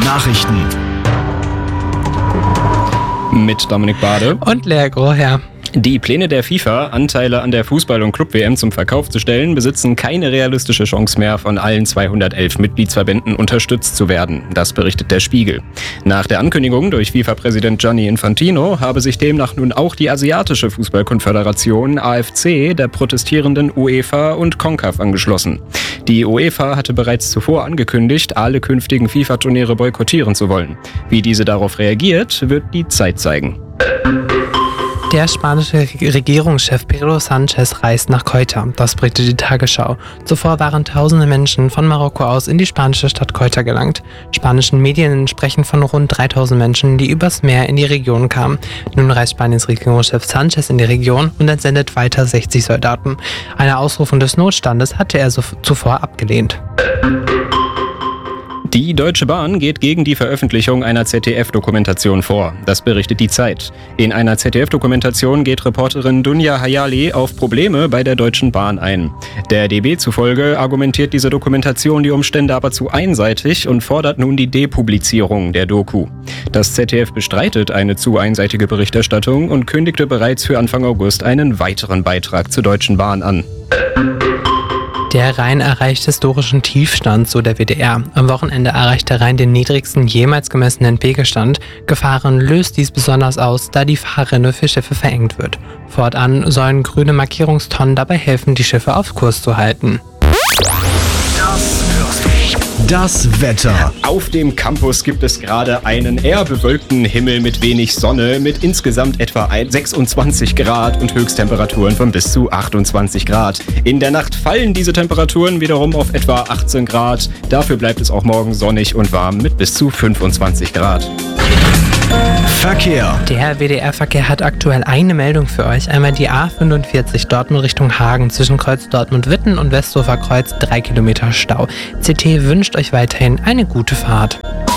Nachrichten mit Dominik Bade und Lea Groher. Die Pläne der FIFA, Anteile an der Fußball- und Club-WM zum Verkauf zu stellen, besitzen keine realistische Chance mehr, von allen 211 Mitgliedsverbänden unterstützt zu werden. Das berichtet der Spiegel. Nach der Ankündigung durch FIFA-Präsident Gianni Infantino habe sich demnach nun auch die asiatische Fußballkonföderation AFC der protestierenden UEFA und CONCACAF angeschlossen. Die UEFA hatte bereits zuvor angekündigt, alle künftigen FIFA-Turniere boykottieren zu wollen. Wie diese darauf reagiert, wird die Zeit zeigen. Der spanische Regierungschef Pedro Sánchez reist nach Ceuta. Das berichtet die Tagesschau. Zuvor waren tausende Menschen von Marokko aus in die spanische Stadt Ceuta gelangt. Spanischen Medien sprechen von rund 3000 Menschen, die übers Meer in die Region kamen. Nun reist Spaniens Regierungschef Sánchez in die Region und entsendet weiter 60 Soldaten. Eine Ausrufung des Notstandes hatte er zuvor abgelehnt. Die Deutsche Bahn geht gegen die Veröffentlichung einer ZDF-Dokumentation vor. Das berichtet die Zeit. In einer ZDF-Dokumentation geht Reporterin Dunja Hayali auf Probleme bei der Deutschen Bahn ein. Der DB zufolge argumentiert diese Dokumentation die Umstände aber zu einseitig und fordert nun die Depublizierung der Doku. Das ZDF bestreitet eine zu einseitige Berichterstattung und kündigte bereits für Anfang August einen weiteren Beitrag zur Deutschen Bahn an. Der Rhein erreicht historischen Tiefstand, so der WDR. Am Wochenende erreicht der Rhein den niedrigsten jemals gemessenen Pegelstand. Gefahren löst dies besonders aus, da die Fahrrinne für Schiffe verengt wird. Fortan sollen grüne Markierungstonnen dabei helfen, die Schiffe auf Kurs zu halten. Das Wetter. Auf dem Campus gibt es gerade einen eher bewölkten Himmel mit wenig Sonne, mit insgesamt etwa 26 Grad und Höchsttemperaturen von bis zu 28 Grad. In der Nacht fallen diese Temperaturen wiederum auf etwa 18 Grad. Dafür bleibt es auch morgen sonnig und warm mit bis zu 25 Grad. Verkehr. Der WDR-Verkehr hat aktuell eine Meldung für euch. Einmal die A45 Dortmund Richtung Hagen zwischen Kreuz Dortmund-Witten und Westhofer Kreuz 3 Kilometer Stau. CT wünscht euch weiterhin eine gute Fahrt.